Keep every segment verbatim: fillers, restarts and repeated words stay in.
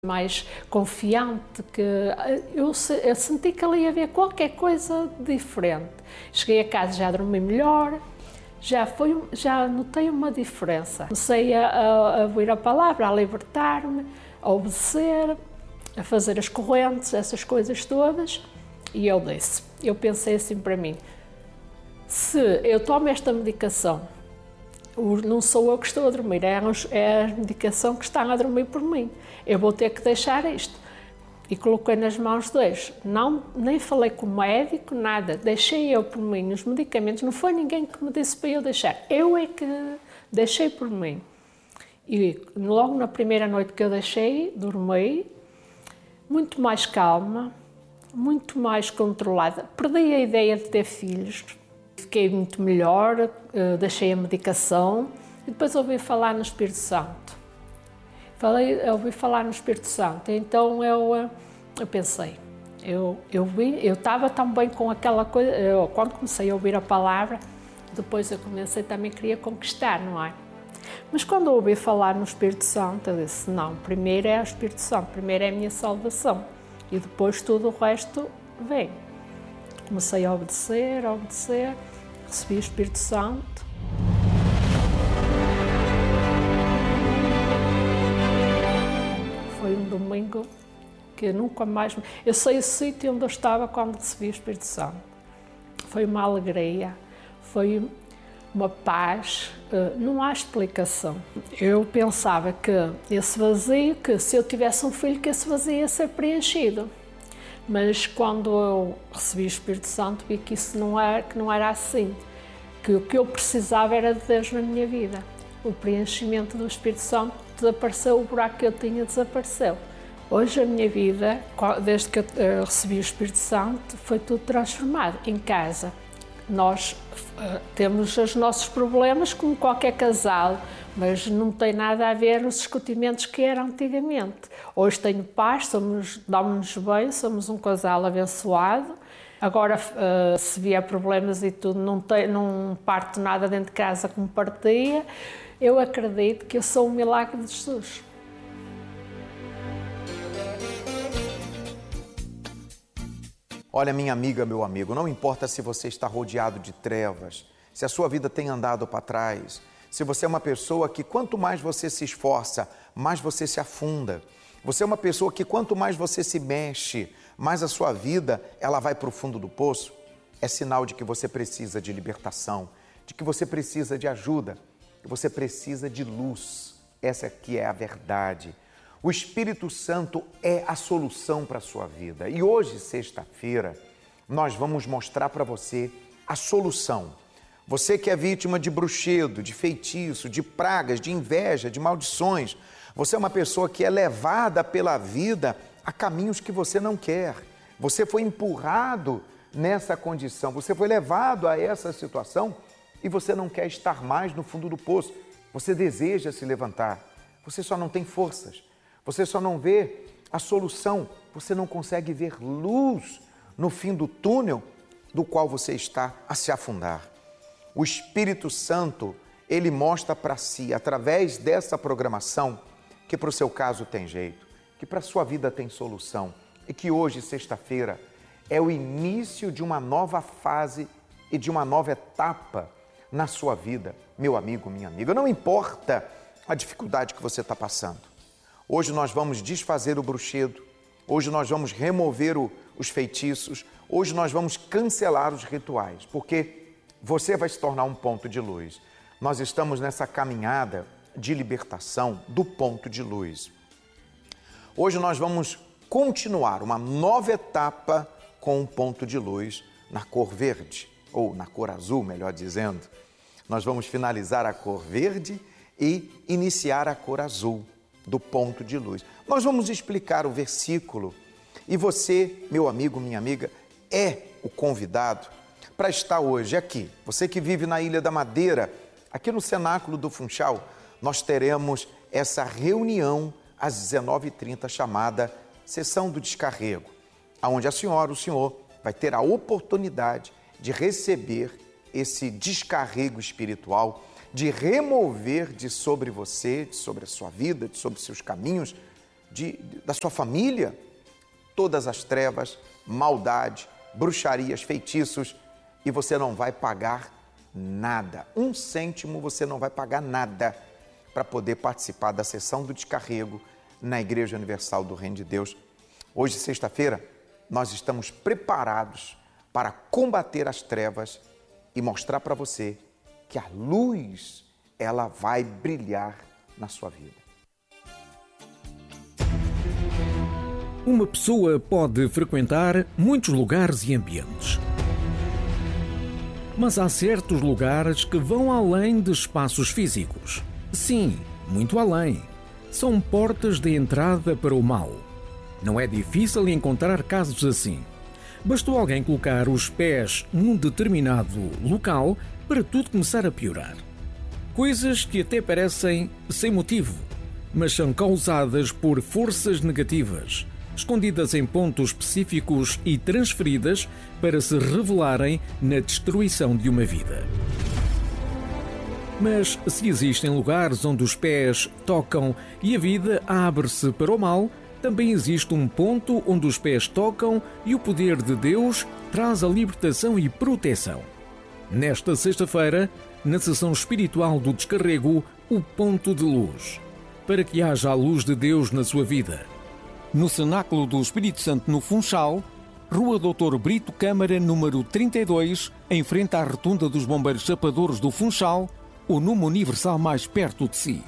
mais confiante, que eu, eu senti que ali ia haver qualquer coisa diferente. Cheguei a casa, já dormi melhor, já, foi, já notei uma diferença. Comecei a, a, a ouvir a palavra, a libertar-me, a obedecer, a fazer as correntes, essas coisas todas, e eu disse, eu pensei assim para mim, se eu tomo esta medicação, não sou eu que estou a dormir, é a medicação que está a dormir por mim. Eu vou ter que deixar isto. E coloquei nas mãos de Deus. Não, nem falei com o médico, nada. Deixei eu por mim os medicamentos. Não foi ninguém que me disse para eu deixar. Eu é que deixei por mim. E logo na primeira noite que eu deixei, dormi, muito mais calma, muito mais controlada. Perdi a ideia de ter filhos. Fiquei muito melhor, deixei a medicação e depois ouvi falar no Espírito Santo. Falei, ouvi falar no Espírito Santo, então eu, eu pensei, eu, eu, vi, eu estava tão bem com aquela coisa, eu, quando comecei a ouvir a palavra, depois eu comecei também, queria conquistar, não é? Mas quando eu ouvi falar no Espírito Santo, eu disse, não, primeiro é o Espírito Santo, primeiro é a minha salvação e depois tudo o resto vem. Comecei a obedecer, a obedecer, recebi o Espírito Santo. Foi um domingo que nunca mais... Eu sei o sítio onde eu estava quando recebi o Espírito Santo. Foi uma alegria, foi uma paz, não há explicação. Eu pensava que esse vazio, que se eu tivesse um filho, que esse vazio ia ser preenchido. Mas quando eu recebi o Espírito Santo, vi que isso não era, que não era assim, que o que eu precisava era de Deus na minha vida. O preenchimento do Espírito Santo desapareceu, o buraco que eu tinha desapareceu. Hoje a minha vida, desde que eu recebi o Espírito Santo, foi tudo transformado. Em casa, nós uh, temos os nossos problemas como qualquer casal, mas não tem nada a ver os discutimentos que eram antigamente. Hoje tenho paz, somos, damos-nos bem, somos um casal abençoado. Agora, uh, se vier problemas e tudo, não, tem, não parto nada dentro de casa como partia. Eu acredito que eu sou um milagre de Jesus. Olha, minha amiga, meu amigo, não importa se você está rodeado de trevas, se a sua vida tem andado para trás, se você é uma pessoa que quanto mais você se esforça, mais você se afunda. Você é uma pessoa que quanto mais você se mexe, mais a sua vida ela vai para o fundo do poço. É sinal de que você precisa de libertação, de que você precisa de ajuda, que você precisa de luz. Essa aqui é a verdade. O Espírito Santo é a solução para a sua vida. E hoje, sexta-feira, nós vamos mostrar para você a solução. Você que é vítima de bruxedo, de feitiço, de pragas, de inveja, de maldições. Você é uma pessoa que é levada pela vida a caminhos que você não quer. Você foi empurrado nessa condição, você foi levado a essa situação e você não quer estar mais no fundo do poço. Você deseja se levantar, você só não tem forças. Você só não vê a solução, você não consegue ver luz no fim do túnel do qual você está a se afundar. O Espírito Santo, ele mostra para si, através dessa programação, que para o seu caso tem jeito, que para a sua vida tem solução e que hoje, sexta-feira, é o início de uma nova fase e de uma nova etapa na sua vida, meu amigo, minha amiga. Não importa a dificuldade que você está passando. Hoje nós vamos desfazer o bruxedo, hoje nós vamos remover o, os feitiços, hoje nós vamos cancelar os rituais, porque você vai se tornar um ponto de luz. Nós estamos nessa caminhada de libertação do ponto de luz. Hoje nós vamos continuar uma nova etapa com um ponto de luz na cor verde, ou na cor azul, melhor dizendo. Nós vamos finalizar a cor verde e iniciar a cor azul do ponto de luz. Nós vamos explicar o versículo e você, meu amigo, minha amiga, é o convidado para estar hoje aqui. Você que vive na Ilha da Madeira, aqui no Cenáculo do Funchal, nós teremos essa reunião às dezenove e trinta chamada Sessão do Descarrego, onde a senhora, o senhor, vai ter a oportunidade de receber esse descarrego espiritual, de remover de sobre você, de sobre a sua vida, de sobre seus caminhos, de, da sua família, todas as trevas, maldade, bruxarias, feitiços, e você não vai pagar nada. Um cêntimo você não vai pagar nada para poder participar da sessão do descarrego na Igreja Universal do Reino de Deus. Hoje, sexta-feira, nós estamos preparados para combater as trevas e mostrar para você que a luz, ela vai brilhar na sua vida. Uma pessoa pode frequentar muitos lugares e ambientes. Mas há certos lugares que vão além de espaços físicos. Sim, muito além. São portas de entrada para o mal. Não é difícil encontrar casos assim. Bastou alguém colocar os pés num determinado local para tudo começar a piorar. Coisas que até parecem sem motivo, mas são causadas por forças negativas, escondidas em pontos específicos e transferidas para se revelarem na destruição de uma vida. Mas se existem lugares onde os pés tocam e a vida abre-se para o mal, também existe um ponto onde os pés tocam e o poder de Deus traz a libertação e proteção. Nesta sexta-feira, na sessão espiritual do descarrego, o ponto de luz, para que haja a luz de Deus na sua vida. No Cenáculo do Espírito Santo, no Funchal, Rua doutor Brito Câmara, número trinta e dois, em frente à Rotunda dos Bombeiros Chapadores do Funchal, o Numa Universal mais perto de si.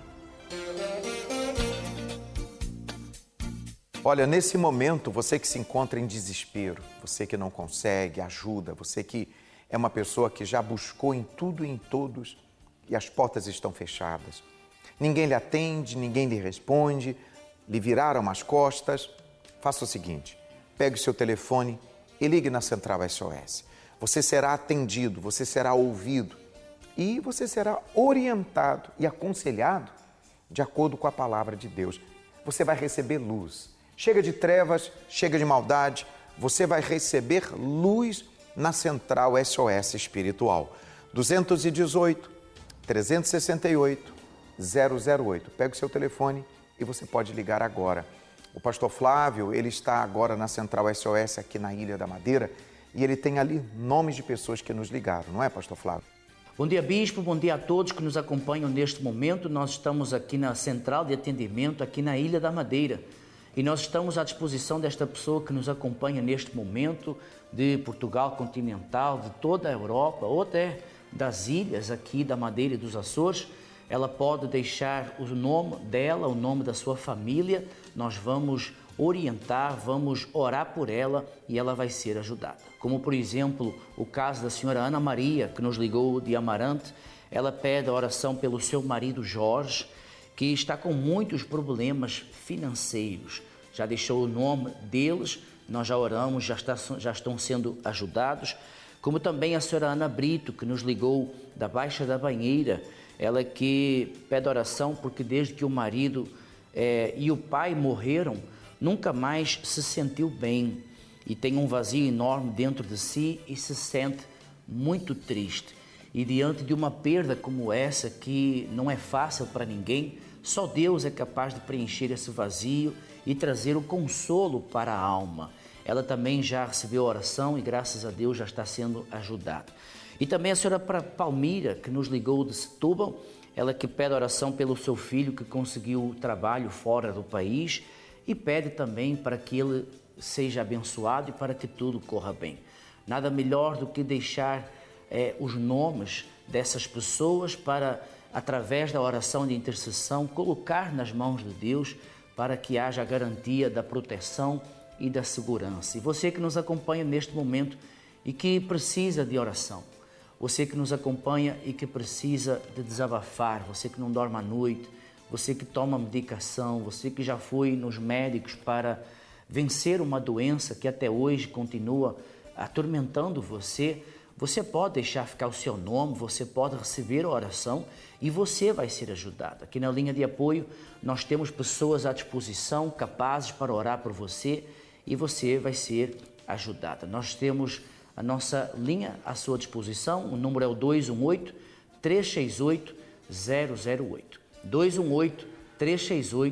Olha, nesse momento, você que se encontra em desespero, você que não consegue ajuda, você que é uma pessoa que já buscou em tudo e em todos e as portas estão fechadas. Ninguém lhe atende, ninguém lhe responde, lhe viraram as costas. Faça o seguinte, pegue o seu telefone e ligue na Central S O S. Você será atendido, você será ouvido e você será orientado e aconselhado de acordo com a palavra de Deus. Você vai receber luz. Chega de trevas, chega de maldade, você vai receber luz na Central S O S Espiritual. dois um oito, três seis oito, zero zero oito. Pega o seu telefone e você pode ligar agora. O pastor Flávio, ele está agora na Central S O S aqui na Ilha da Madeira e ele tem ali nomes de pessoas que nos ligaram, não é, pastor Flávio? Bom dia, Bispo, bom dia a todos que nos acompanham neste momento. Nós estamos aqui na Central de Atendimento, aqui na Ilha da Madeira. E nós estamos à disposição desta pessoa que nos acompanha neste momento, de Portugal continental, de toda a Europa, ou até das ilhas aqui da Madeira e dos Açores. Ela pode deixar o nome dela, o nome da sua família. Nós vamos orientar, vamos orar por ela e ela vai ser ajudada. Como, por exemplo, o caso da senhora Ana Maria, que nos ligou de Amarante. Ela pede a oração pelo seu marido Jorge, que está com muitos problemas financeiros. Já deixou o nome deles, nós já oramos, já, está, já estão sendo ajudados. Como também a senhora Ana Brito, que nos ligou da Baixa da Banheira, ela que pede oração porque desde que o marido é, e o pai morreram, nunca mais se sentiu bem e tem um vazio enorme dentro de si e se sente muito triste. E diante de uma perda como essa, que não é fácil para ninguém, só Deus é capaz de preencher esse vazio e trazer o consolo para a alma. Ela também já recebeu oração e graças a Deus já está sendo ajudada. E também a senhora Palmira, que nos ligou de Setúbal, ela que pede oração pelo seu filho que conseguiu trabalho fora do país e pede também para que ele seja abençoado e para que tudo corra bem. Nada melhor do que deixar É, os nomes dessas pessoas para, através da oração de intercessão, colocar nas mãos de Deus para que haja a garantia da proteção e da segurança. E você que nos acompanha neste momento e que precisa de oração, você que nos acompanha e que precisa de desabafar, você que não dorme à noite, você que toma medicação, você que já foi nos médicos para vencer uma doença que até hoje continua atormentando você, você pode deixar ficar o seu nome, você pode receber a oração e você vai ser ajudado. Aqui na linha de apoio nós temos pessoas à disposição, capazes para orar por você e você vai ser ajudada. Nós temos a nossa linha à sua disposição, o número é o dois um oito, três seis oito, zero zero oito. dois um oito, três seis oito,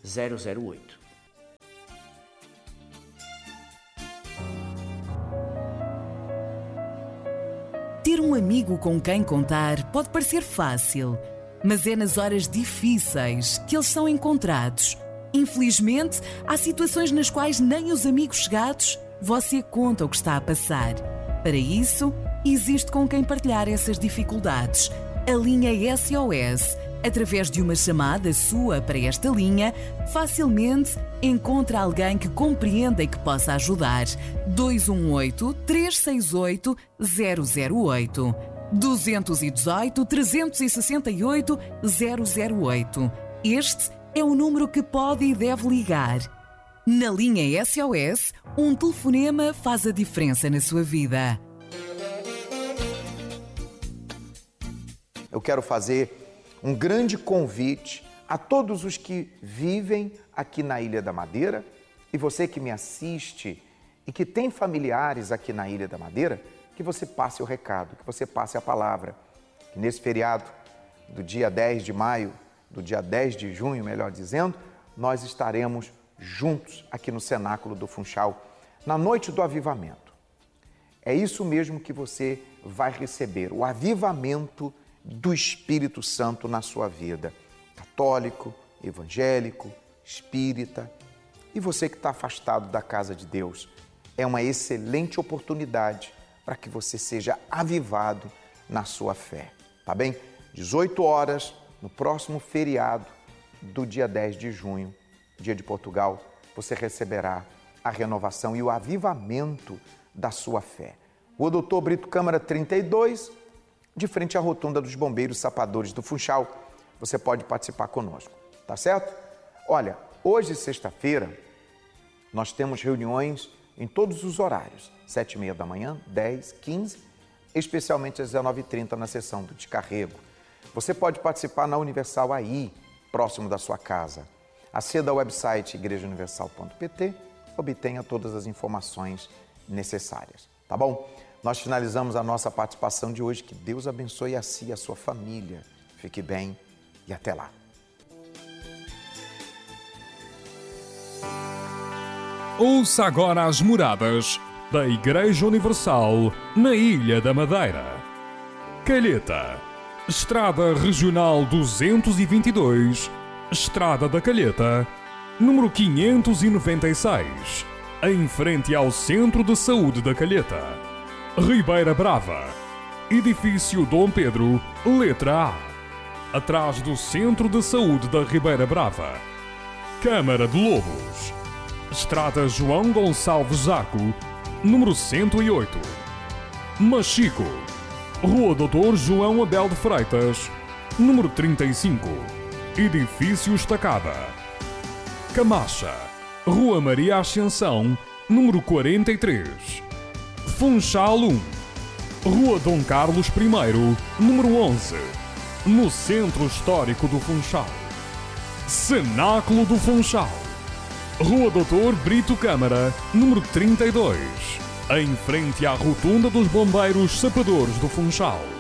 zero zero oito. Ter um amigo com quem contar pode parecer fácil, mas é nas horas difíceis que eles são encontrados. Infelizmente, há situações nas quais nem os amigos chegados você conta o que está a passar. Para isso, existe com quem partilhar essas dificuldades. A linha S O S, através de uma chamada sua para esta linha, facilmente encontra alguém que compreenda e que possa ajudar. dois um oito, três seis oito, zero zero oito. dois um oito, três seis oito, zero zero oito. Este é o número que pode e deve ligar. Na linha S O S, um telefonema faz a diferença na sua vida. Eu quero fazer um grande convite a todos os que vivem aqui na Ilha da Madeira e você que me assiste e que tem familiares aqui na Ilha da Madeira, que você passe o recado, que você passe a palavra. Que nesse feriado do dia dez de maio, do dia dez de junho, melhor dizendo, nós estaremos juntos aqui no Cenáculo do Funchal, na noite do avivamento. É isso mesmo que você vai receber, o avivamento do Espírito Santo na sua vida. Católico, evangélico, espírita. E você que está afastado da casa de Deus, é uma excelente oportunidade para que você seja avivado na sua fé. Tá bem? dezoito horas, no próximo feriado do dia dez de junho, dia de Portugal, você receberá a renovação e o avivamento da sua fé. O doutor Brito Câmara trinta e dois, de frente à rotunda dos Bombeiros Sapadores do Funchal. Você pode participar conosco, tá certo? Olha, hoje, sexta-feira, nós temos reuniões em todos os horários, sete e meia da manhã, dez, quinze, especialmente às dezenove e trinta na sessão do descarrego. Você pode participar na Universal aí, próximo da sua casa. Aceda ao website igreja universal ponto p t, obtenha todas as informações necessárias, tá bom? Nós finalizamos a nossa participação de hoje. Que Deus abençoe a si e a sua família. Fique bem e até lá. Ouça agora as moradas da Igreja Universal na Ilha da Madeira. Calheta, Estrada Regional duzentos e vinte e dois, Estrada da Calheta, número quinhentos e noventa e seis, em frente ao Centro de Saúde da Calheta. Ribeira Brava, Edifício Dom Pedro, letra A, atrás do Centro de Saúde da Ribeira Brava. Câmara de Lobos, Estrada João Gonçalves Zaco, número cento e oito. Machico, Rua doutor João Abel de Freitas, número trinta e cinco, Edifício Estacada. Camacha, Rua Maria Ascensão, número quarenta e três. Funchal um, Rua Dom Carlos I, número onze, no Centro Histórico do Funchal. Cenáculo do Funchal, Rua doutor Brito Câmara, número trinta e dois, em frente à Rotunda dos Bombeiros Sapadores do Funchal.